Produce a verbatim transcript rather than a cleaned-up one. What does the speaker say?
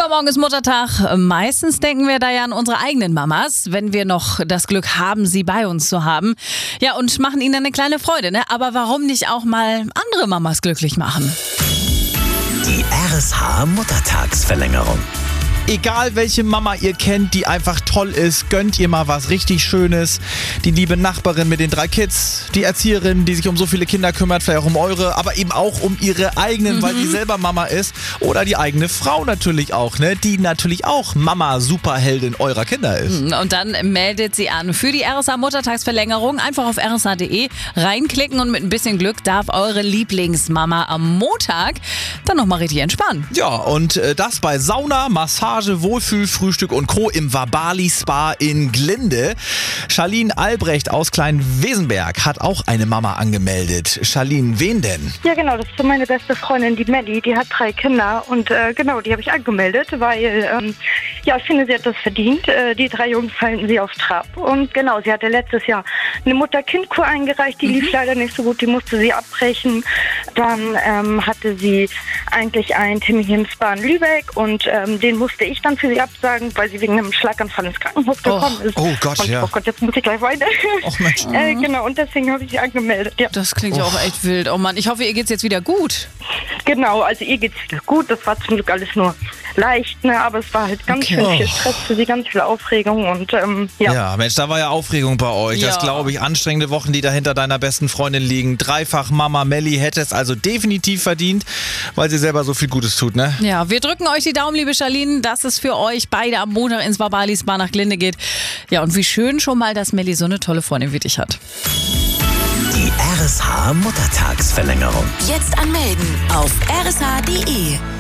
Übermorgen ist Muttertag. Meistens denken wir da ja an unsere eigenen Mamas, wenn wir noch das Glück haben, sie bei uns zu haben. Ja, und machen ihnen eine kleine Freude, ne? Aber warum nicht auch mal andere Mamas glücklich machen? Die R S H-Muttertagsverlängerung. Egal welche Mama ihr kennt, die einfach toll ist, gönnt ihr mal was richtig Schönes. Die liebe Nachbarin mit den drei Kids, die Erzieherin, die sich um so viele Kinder kümmert, vielleicht auch um eure, aber eben auch um ihre eigenen, mhm. weil die selber Mama ist. Oder die eigene Frau natürlich auch, ne? Die natürlich auch Mama-Superheldin eurer Kinder ist. Und dann meldet sie an für die R S H-Muttertagsverlängerung. Einfach auf r s h punkt d e reinklicken und mit ein bisschen Glück darf eure Lieblingsmama am Montag dann nochmal richtig entspannen. Ja, und äh, das bei Sauna, Massage, Wohlfühl, Frühstück und Co. im Vabali Spa in Glinde. Charlene Albrecht aus Kleinwesenberg hat auch eine Mama angemeldet. Charlene, wen denn? Ja genau, das ist meine beste Freundin, die Melli, die hat drei Kinder und äh, genau, die habe ich angemeldet, weil ähm, ja, ich finde, sie hat das verdient. Äh, die drei Jungs halten sie auf Trab und genau, sie hatte letztes Jahr eine Mutter-Kind-Kur eingereicht, die mhm. lief leider nicht so gut, die musste sie abbrechen. Dann ähm, hatte sie eigentlich einen Termin im Spa in Lübeck und ähm, den musste ich dann für sie absagen, weil sie wegen einem Schlaganfall ins Krankenhaus gekommen oh, ist. Oh Gott, und, ja. Oh Gott, jetzt muss ich gleich weiter. Oh Mensch. äh, genau, und deswegen habe ich sie angemeldet. Ja. Das klingt ja auch echt wild. Oh Mann, ich hoffe, ihr geht's jetzt wieder gut. Genau, also ihr geht's wieder gut. Das war zum Glück alles nur leicht, ne? Aber es war halt ganz Okay. schön Oh. viel Stress für sie, ganz viel Aufregung und ähm, ja. Ja, Mensch, da war ja Aufregung bei euch. Das Ja. glaube ich, anstrengende Wochen, die da hinter deiner besten Freundin liegen. Dreifach Mama Melli hätte es also definitiv verdient, weil sie selber so viel Gutes tut, ne? Ja, wir drücken euch die Daumen, liebe Charlene, dass es für euch beide am Montag ins Vabali Spa nach Glinde geht. Ja, und wie schön schon mal, dass Melli so eine tolle Freundin wie dich hat. Die R S H-Muttertagsverlängerung. Jetzt anmelden auf r s h punkt d e.